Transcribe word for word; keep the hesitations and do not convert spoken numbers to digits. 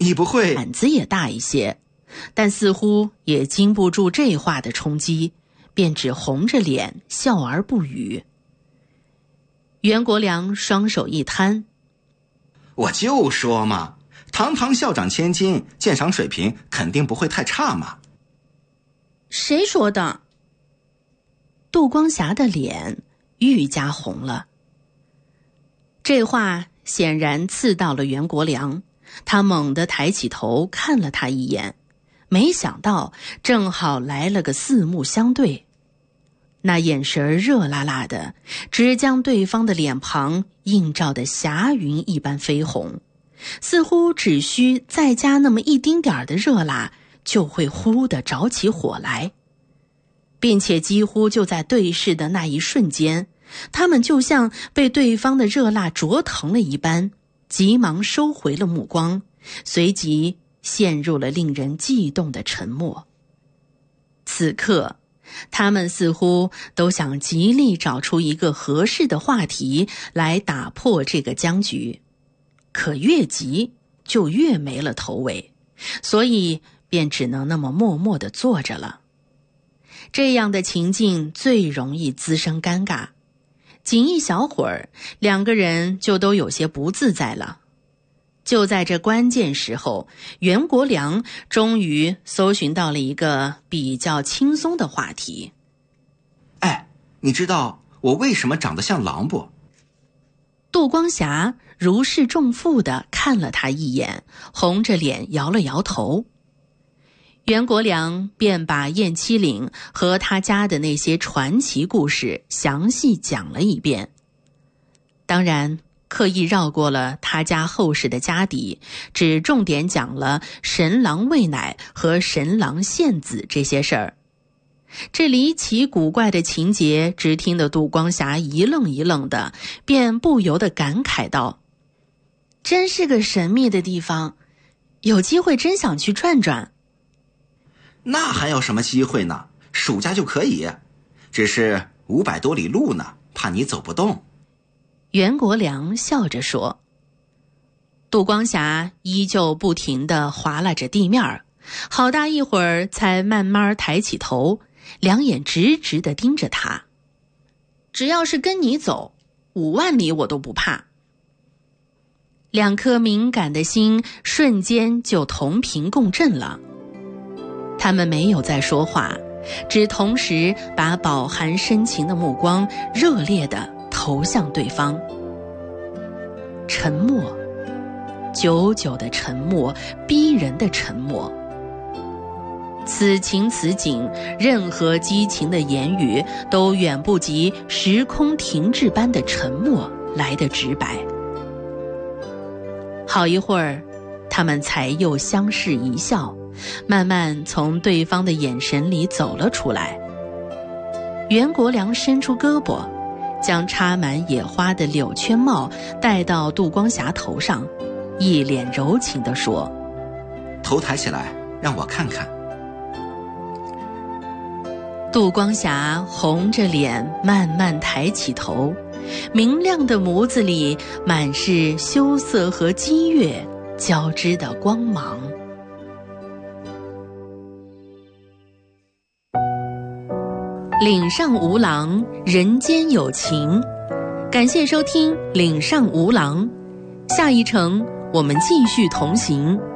你不会…… 胆子也大一些，但似乎也经不住这话的冲击，便只红着脸笑而不语。袁国良双手一摊， 我就说嘛，堂堂校长千金，鉴赏水平肯定不会太差嘛。 谁说的？ 杜光霞的脸愈加红了。这话显然刺到了袁国良，他猛地抬起头看了他一眼，没想到正好来了个四目相对。那眼神热辣辣的，只将对方的脸庞映照得霞云一般绯红，似乎只需再加那么一丁点的热辣，就会忽地着起火来。并且几乎就在对视的那一瞬间，他们就像被对方的热辣灼疼了一般，急忙收回了目光，随即陷入了令人悸动的沉默。此刻他们似乎都想极力找出一个合适的话题来打破这个僵局，可越急就越没了头尾，所以便只能那么默默地坐着了。这样的情境最容易滋生尴尬，仅一小会儿，两个人就都有些不自在了。就在这关键时候，袁国良终于搜寻到了一个比较轻松的话题。 哎，你知道我为什么长得像狼不？ 杜光霞如释重负地看了他一眼，红着脸摇了摇头。袁国良便把燕七岭和他家的那些传奇故事详细讲了一遍，当然刻意绕过了他家后世的家底，只重点讲了神郎喂奶和神郎献子这些事儿。这离奇古怪的情节，只听得杜光霞一愣一愣的，便不由得感慨道：真是个神秘的地方，有机会真想去转转。 那还有什么机会呢？暑假就可以，只是五百多里路呢，怕你走不动。 袁国良笑着说。杜光霞依旧不停地划拉着地面，好大一会儿才慢慢抬起头，两眼直直地盯着他。只要是跟你走，五万里我都不怕。两颗敏感的心瞬间就同频共振了。他们没有再说话，只同时把饱含深情的目光热烈地投向对方。沉默，久久的沉默，逼人的沉默。此情此景，任何激情的言语都远不及时空停滞般的沉默来得直白。好一会儿，他们才又相视一笑，慢慢从对方的眼神里走了出来。袁国良伸出胳膊，将插满野花的柳圈帽戴到杜光霞头上，一脸柔情地说： 头抬起来，让我看看。 杜光霞红着脸慢慢抬起头，明亮的眸子里满是羞涩和激越交织的光芒。岭上无郎，人间有情。感谢收听岭上无郎，下一程我们继续同行。